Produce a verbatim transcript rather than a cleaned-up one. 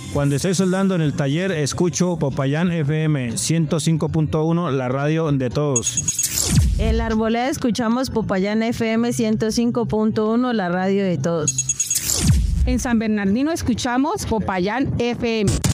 Cuando estoy soldando en el taller, escucho Popayán F M ciento cinco punto uno, la radio de todos. En la Arboleda escuchamos Popayán F M ciento cinco punto uno, la radio de todos. En San Bernardino escuchamos Popayán F M.